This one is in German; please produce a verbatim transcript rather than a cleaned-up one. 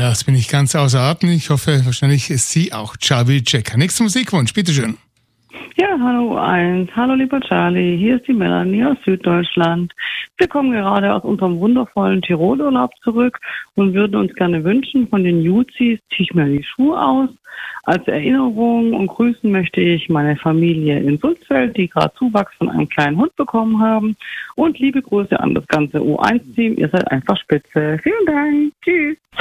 Ja, das bin ich ganz außer Atem. Ich hoffe, wahrscheinlich ist sie auch. Charlie Checker. Nächster Musikwunsch, bitteschön. Ja, hallo eins. Hallo lieber Charlie, hier ist die Melanie aus Süddeutschland. Wir kommen gerade aus unserem wundervollen Tirolurlaub zurück und würden uns gerne wünschen von den Juzis, zieh ich mir die Schuhe aus. Als Erinnerung und grüßen möchte ich meine Familie in Sulzfeld, die gerade Zuwachs von einem kleinen Hund bekommen haben. Und liebe Grüße an das ganze U eins Team, ihr seid einfach spitze. Vielen Dank, tschüss.